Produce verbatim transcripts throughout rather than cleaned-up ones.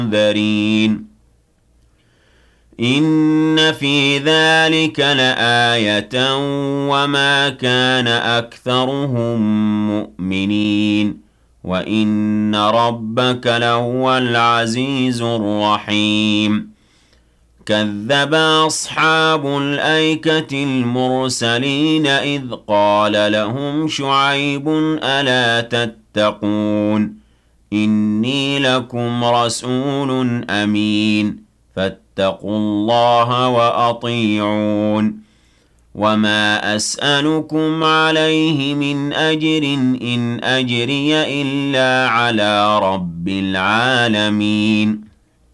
منذرين إن في ذلك لآية وما كان أكثرهم مؤمنين وإن ربك لهو العزيز الرحيم كذب أصحاب الأيكة المرسلين إذ قال لهم شعيب ألا تتقون إني لكم رسول أمين فاتقوا الله وأطيعون وما أسألكم عليه من أجر إن أجري إلا على رب العالمين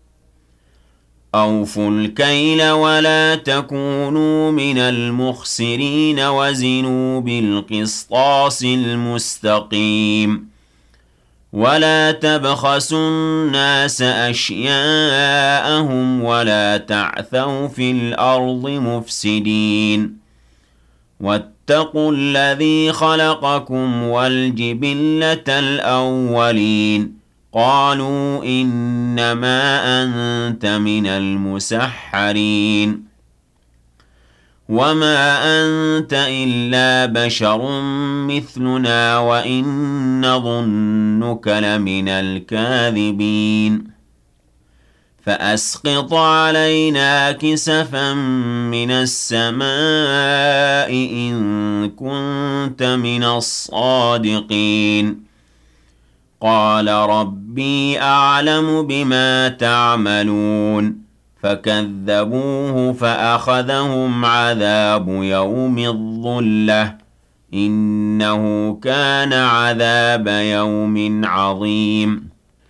أوفوا الكيل ولا تكونوا من المخسرين وزنوا بالقسطاس المستقيم ولا تبخسوا الناس أشياءهم ولا تعثوا في الأرض مفسدين واتقوا الذي خلقكم والجبلة الأولين قالوا إنما أنت من المسحرين وما أنت إلا بشر مثلنا وإن نظنك لمن الكاذبين فأسقط علينا كسفا من السماء إن كنت من الصادقين قال ربي أعلم بما تعملون فكذبوه فأخذهم عذاب يوم الظلة إنه كان عذاب يوم عظيم